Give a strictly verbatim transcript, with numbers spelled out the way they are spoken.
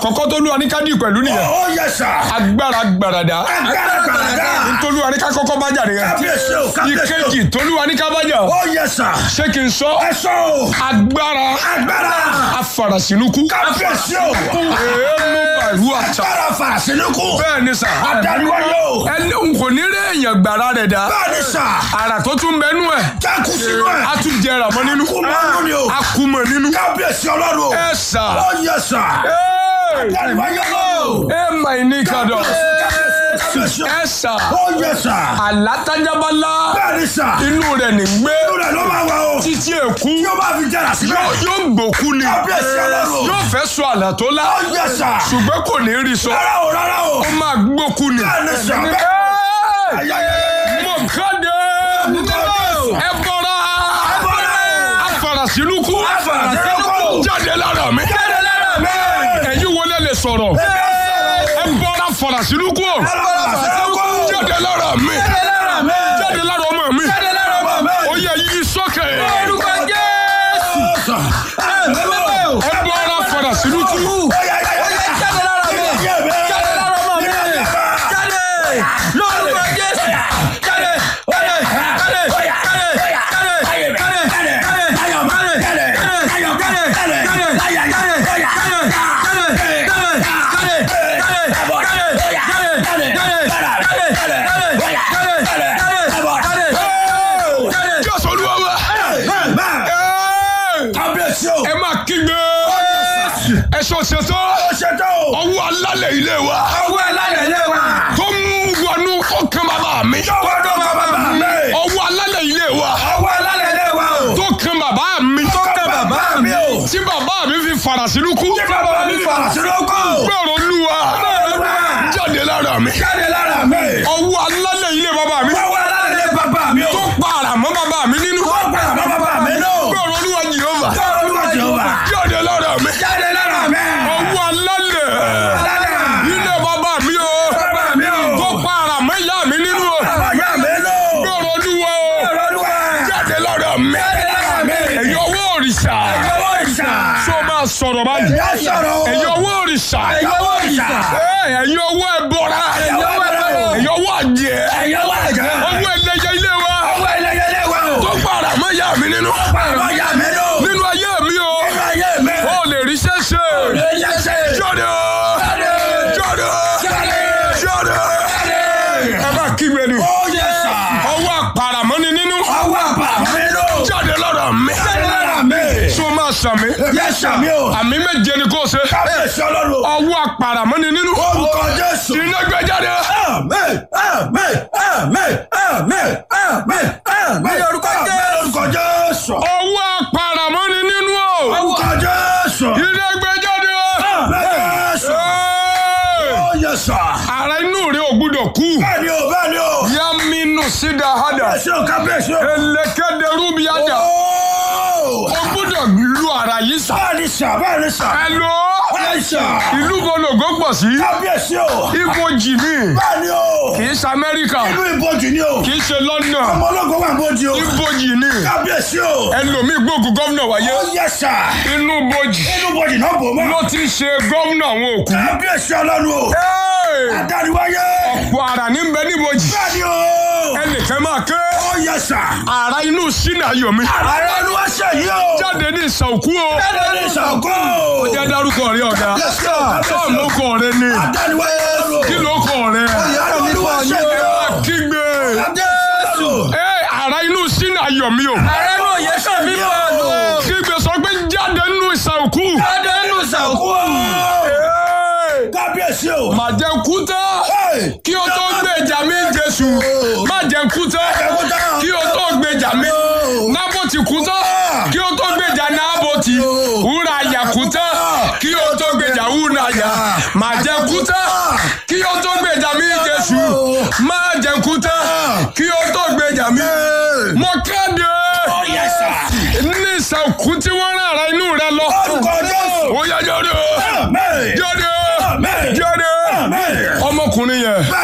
àkọ́kọ́ tó lúwa ní ká dì pẹ̀lú nìyẹn. Ó yẹ sà. agbára gbàràdà. Agbára gbàràdà. ntolúwa ní ká kọ́kọ́ bá jà nìyẹn. Kábíyèsí o, kábíyèsí o. ìkejì tolúwa ní ká bá jà. Ó yẹ sà. ṣé kí n sọ. Ẹ sọ o. agbára. Agbára. afarasínúkú. Kábíyèsí o. èémú bàrú àtà. Agbára fàṣínúkú. bẹ́ẹ̀ ni sà. Adániwáyé o. ẹni n kò ní rí èèyàn gbàrà rẹ̀ dá. Bẹ́ẹ̀ ni sà. àrà tó tún bẹnu ẹ̀. Jákú sínú ẹ̀. a tún jẹrà mọ́ nínú. Kú máa ń lò ní o. a kú mọ́ nínú. Kábíyèsí Ọlọ́run o. ẹ sà. Ó yẹ sà. Adániwáyé o. ẹ mà ní kàdọ̀. Kábíyèsí o. ẹ sà. Ó yẹ sà. àlátájábálá. Bẹ́ẹ̀ ni sà. inú rẹ̀ ní gbé. Inú rẹ̀ ló máa wà o. títí èkú. Yóò máa fi jẹ́ra síbẹ̀. yóò yóò gbòkú ni. Kábíyèsí Ọlọ́run. yóò fẹ́ sọ àlà tó lá. Ó yẹ sà. ṣùgbọ́n kò ní rí sọ. Rárá o, rárá o. ó máa gbókú ni. Bẹ́ẹ̀ ni sà. Ẹ́ẹ̀! mo kéde. ẹ bọ́ra. afarasínúkú. Afarasínúkú. jáde lára mi. Jáde lára mi. ẹ̀yin wọlé lè sọ̀rọ̀. ẹ bọ́ra afarasínúkú. jáde lára mi. jáde lára ọmọ mi. ó yẹ yí sókè. ẹ bọ́ra afarasínúkú. ẹ máa kígbe. ẹ sọ ṣètò. ọwọ́ alálẹ̀ ilé wa. Ọwọ́ alálẹ̀ ilé wa. tó mú wọnú ọkàn bàbá mi. Ọwọ́ bàbá mi. ọwọ́ alálẹ̀ ilé wa. Ọwọ́ alálẹ̀ ilé wa o. tó kan bàbá mi. Tó kan bàbá mi o. tí bàbá mi fi farasínúkú. Tí bàbá mi farasínúkú. gbọ́rọ̀ olúwa. jáde lára mi. Jáde lára mi. ọwọ́ alálẹ̀ ilé bàbá mi. Ọwọ́ alálẹ̀ ilé bàbá mi o. tó pa àràmọ́ bàbá mi nínú. Tó pa àràmọ́ bàbá mi nínú. gbọ́rọ̀ olúwa Jèhófà. Gbọ́rọ̀ olúwa Jèhófà. jáde lára mi. Jáde lára mi. ọwọ́ alálẹ̀ ilé bàbá mi o. Bàbá mi o. tó pa àràmọ́ ìyá mi nínú. Bàbá ìyá mi nínú. gbọ́rọ̀ olúwa o. Gbọ́rọ̀ olúwa. jáde lára mi. Jáde lára mi. ẹ̀yin ọwọ́ òrìṣà. Ọwọ́ òrìṣà. tó máa sọ̀rọ̀ báyìí. Ìyá sọ̀rọ̀. ẹ̀yin ọwọ́ òrìṣà. Ẹ̀yin ọwọ́ òrìṣà. Ẹ́, ẹ̀yin ọwọ́ ẹbọra. Ẹ̀yin ọwọ́ ẹbọra. ẹ̀yin ọwọ́ àjẹ́. Ẹ̀yin ọwọ́ àjẹ́. ọwọ́ ẹlẹ́yẹ ilé wa. Ọwọ́ ẹlẹ́yẹ ilé wa o. tó para mọ́ ìyá mi nínú. Bàbá ìyá mi nínú. nínú ayé mi o. Nínú ayé mi. ó lè rí ṣẹ́ṣẹ́. Lè yẹ ṣe. jáde o. Jáde. jáde. Jáde. jáde. Jáde. ẹ bá kígbe ni. Ó yẹ sà. ọwọ́ àpàràmọ́ni nínú. Ọwọ́ àbá mi nínú. jáde lára mi. Jáde lára mi. tó máa sàmì. Yẹ sàmì o. àmì méje ni kò ṣe. Kábíyèsí Ọlọ́run. ọwọ́ àpàràmọ́ni nínú. Orúkọ Jésù. iná gbé jáde. Àmín, àmín, àmín, àmín, àmín, àmín. Orúkọ Jésù. Orúkọ Jésù. ọwọ́ àpàràmọ́ni nínú o. Orúkọ Jésù. iná gbé jáde. Àmín Jésù. Ẹ́ẹ̀! Ó yẹ sà. ara inú rẹ ò gbúdọ̀ kú. Bẹ́ẹ̀ni o, bẹ́ẹ̀ni o. yaminu sida hada. Kábíyèsí o, kábíyèsí o. elekede rubi hada. Ó. o gbúdọ̀ lu ara yìí sá. Bẹ́ẹ̀ni sà, bẹ́ẹ̀ni sà. Hello. Bẹ́ẹ̀ni sà. ìlú gbọdọ̀gbọ́ pọ̀ sí. Kábíyèsí o. ibojì ni. Bẹ́ẹ̀ni o. kì í ṣe Amẹ́ríkà. Inú ibojì ni o. kì í ṣe London. Ọmọ ológun wà ibojì o. ibojì ni. Kábíyèsí o. ẹlòmíì gbógun gómìnà wáyé. Ó yẹ sà. inú bojì. Inú ibojì náà bò mọ́. ló ti ṣe gómìnà àwọn òkú. Kábíyèsí Ọlọ́run o. Ẹ́ẹ̀! Adániwáyé. ọ̀pọ̀ ara ní bẹ níbojì. Bẹ́ẹ̀ni o. ẹnìkan máa ké. Ó yẹ sà. ara inú sínú ayọ̀ mi. Ààrẹ Olúwa ṣe yìí o. jáde ní ìsànkú o. Jáde ní ìṣàkó. ó jẹ́ dárúkọ rẹ ọ̀gá. Yes, sir. sọ́ọ̀ ló kọ rẹ ni. Adániwáyé o. kí ló kọ rẹ. Ààrẹ Olúwa ṣe yìí o. kígbe. Jésù. ẹ ara inú sínú ayọ̀ mi o. Ààrẹ náà yẹ sọ mí máa lò. kígbe sọ pé jáde nínú ìsànkú. Jáde nínú ìṣàkó. Kábíyèsí o. má jẹ́ kú tán. kí o tó gbèjà mi Jésù. má jẹ́ kú tán. kí o tó gbèjà mi. Nábótì kú tán. kí o tó gbèjà Nábótì. wúrà yà kú tán. kí o tó gbèjà wúrà yà. má jẹ́ kú tán. kí o tó gbèjà mi Jésù. má jẹ́ kú tán. kí o tó gbèjà mi. mo kéde. ní ìsànkú tí wọ́n rán ara inú rẹ lọ. ó yá jáde. jáde. jáde. ọmọkùnrin yẹn.